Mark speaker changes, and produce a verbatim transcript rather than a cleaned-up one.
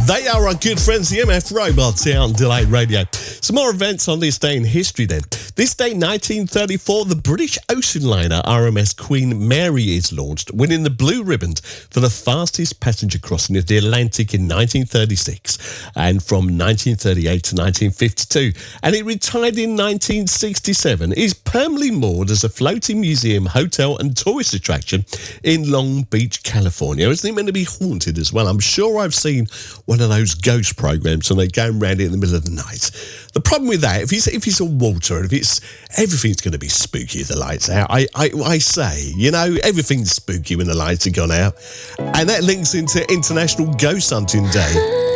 Speaker 1: They are our good friends, the M F Robots, here on Delay Radio. Some more events on this day in history then. This day, nineteen thirty-four, the British ocean liner R M S Queen Mary is launched, winning the blue ribbon for the fastest passenger crossing of the Atlantic in nineteen thirty-six, and from nineteen thirty-eight to nineteen fifty-two. And it retired in nineteen sixty-seven. It is permanently moored as a floating museum, hotel and tourist attraction in Long Beach, California. Isn't it meant to be haunted as well? I'm sure I've seen one of those ghost programs and they're going around it in the middle of the night. The problem with that, if it's if it's on water and if it's everything's going to be spooky if the lights out. I, I I say, you know, everything's spooky when the lights are gone out, and that links into International Ghost Hunting Day.